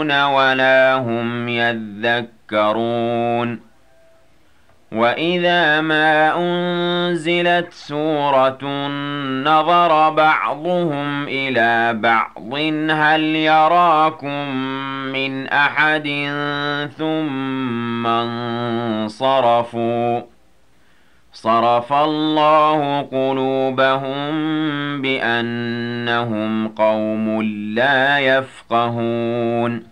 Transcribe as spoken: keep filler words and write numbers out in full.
ولا هم يذكرون وإذا ما أنزلت سورة نظر بعضهم إلى بعض هل يراكم من أحد ثم انصرفوا صرف الله قلوبهم بأنهم قوم لا يفقهون